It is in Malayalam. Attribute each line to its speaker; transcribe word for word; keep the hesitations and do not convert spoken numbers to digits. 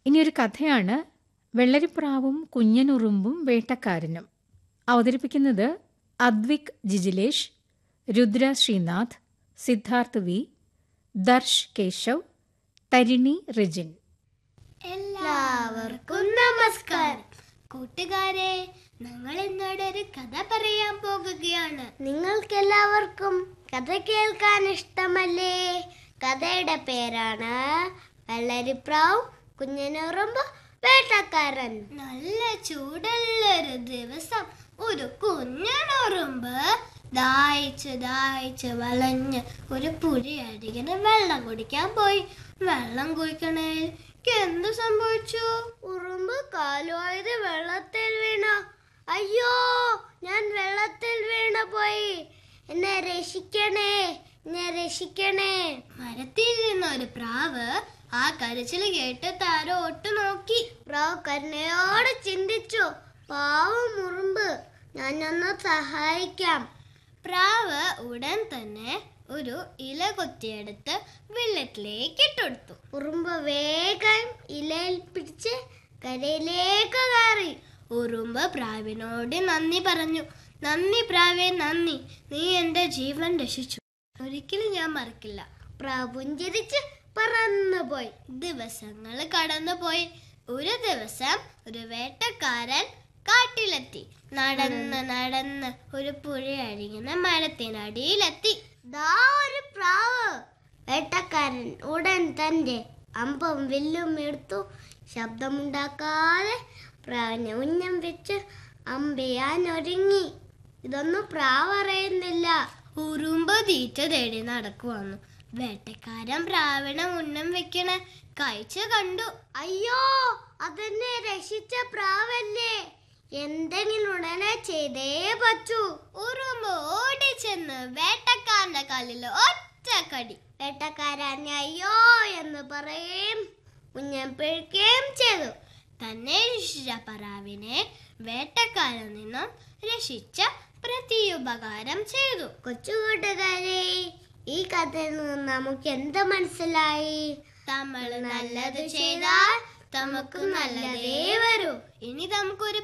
Speaker 1: ഇനിയൊരു കഥയാണ് വെള്ളരിപ്രാവും കുഞ്ഞനുറുമ്പും വേട്ടക്കാരനും. അവതരിപ്പിക്കുന്നത് അദ്വിക് ജിജിലേഷ്, രുദ്ര ശ്രീനാഥ്, സിദ്ധാർത്ഥ് വി, ദർശ് കേശവ്, തരിണി റിജിൻ.
Speaker 2: എല്ലാവർക്കും നമസ്കാരം. കൂട്ടുകാരെ, ഞങ്ങൾ ഇന്നോടെ ഒരു കഥ പറയാൻ പോകുകയാണ്. നിങ്ങൾക്ക് എല്ലാവർക്കും കഥ കേൾക്കാൻ ഇഷ്ടമല്ലേ? കഥയുടെ പേരാണ് വെള്ളരിപ്രാവും കുഞ്ഞനുറുമ്പ് വേട്ടക്കാരൻ. നല്ല ചൂടുള്ളൊരു ദിവസം ഒരു കുഞ്ഞനുറുമ്പ് ദാഹിച്ച് ദാഹിച്ച് വളഞ്ഞ് ഒരു പുഴയരികിന് വെള്ളം കുടിക്കാൻ പോയി. വെള്ളം കുടിക്കണേ എന്ത് സംഭവിച്ചു? ഉറുമ്പ് കാലുവായത് വെള്ളത്തിൽ വീണ. അയ്യോ, ഞാൻ വെള്ളത്തിൽ വീണ പോയി, എന്നെ രക്ഷിക്കണേ, എന്നെ രക്ഷിക്കണേ. മരത്തിൽ നിന്ന ഒരു പ്രാവ് ആ കരച്ചിൽ കേട്ട് താരോട്ട് നോക്കി. പ്രാവ് കരുണയോടെ ചിന്തിച്ചു, പാവം ഉറുമ്പ്, ഞാൻ ഒന്ന് സഹായിക്കാം. പ്രാവ് ഉടൻ തന്നെ ഒരു ഇല കൊത്തിയെടുത്ത് വെള്ളത്തിലേക്ക് ഇട്ടുകൊടുത്തു. ഉറുമ്പ് വേഗം ഇലയിൽ പിടിച്ച് കരയിലേക്ക് കയറി. ഉറുമ്പ് പ്രാവിനോട് നന്ദി പറഞ്ഞു. നന്ദി പ്രാവേ, നന്ദി, നീ എന്റെ ജീവൻ രക്ഷിച്ചു, ഒരിക്കലും ഞാൻ മറക്കില്ല. പ്രാവ് പുഞ്ചിരിച്ച് പറന്നുപോയി. ദിവസങ്ങൾ കടന്നുപോയി. ഒരു ദിവസം ഒരു വേട്ടക്കാരൻ കാട്ടിലെത്തി. നടന്ന് നടന്ന് ഒരു പുഴയരികിന് മരത്തിനടിയിലെത്തി. ദാ ഒരു പ്രാവ്. വേട്ടക്കാരൻ ഉടൻ തന്റെ അമ്പും വില്ലും എടുത്തു. ശബ്ദമുണ്ടാക്കാതെ പ്രാവിനെ ഉന്നം വെച്ച് അമ്പെയ്യാൻ ഒരുങ്ങി. ഇതൊന്നും പ്രാവ് അറിയുന്നില്ല. ഉറുമ്പ് തീറ്റ തേടി നടക്കുവന്നു. വേട്ടക്കാരൻ പ്രാവിനെ ഉന്നം വെക്കണ കാഴ്ച കണ്ടു. അയ്യോ, അതെന്നെ രക്ഷിച്ച പ്രാവല്ലേ, എന്തെങ്കിലും ഉടനെ ചെയ്തേ പറ്റൂ. ഉറുമ്പ് ഓടിച്ചെന്ന് വേട്ടക്കാരന്റെ കാലിൽ ഒറ്റ കടി. വേട്ടക്കാരൻ അയ്യോ എന്ന് പറയും ഉന്നം പിഴക്കുകയും ചെയ്തു. തന്നെ രക്ഷിച്ച പ്രാവിനെ വേട്ടക്കാരിൽ നിന്നും രക്ഷിച്ച പ്രത്യുപകാരം ചെയ്തു. കൊച്ചുകൂട്ടുകാരെ, ഈ കഥയിൽ നിന്ന് നമുക്ക് എന്ത് മനസ്സിലായി? നമ്മൾ നല്ലത് ചെയ്താൽ നമുക്ക് നല്ലതേ വരൂ. ഇനി നമുക്കൊരു